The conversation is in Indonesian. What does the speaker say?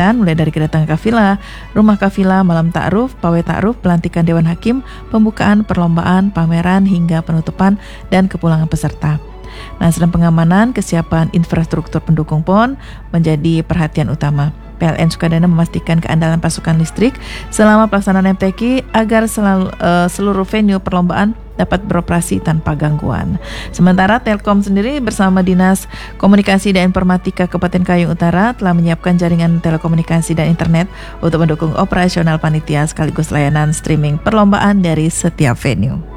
kegiatan mulai dari kedatangan kafilah, rumah kafilah, malam ta'aruf, pawai ta'aruf, pelantikan Dewan Hakim, pembukaan perlombaan, pameran, hingga penutupan dan kepulangan peserta. Nah, sedang pengamanan kesiapan infrastruktur pendukung PON menjadi perhatian utama. PLN Sukadana memastikan keandalan pasokan listrik selama pelaksanaan MTQ agar seluruh venue perlombaan dapat beroperasi tanpa gangguan. Sementara Telkom sendiri bersama Dinas Komunikasi dan Informatika Kabupaten Kayong Utara telah menyiapkan jaringan telekomunikasi dan internet untuk mendukung operasional panitia sekaligus layanan streaming perlombaan dari setiap venue.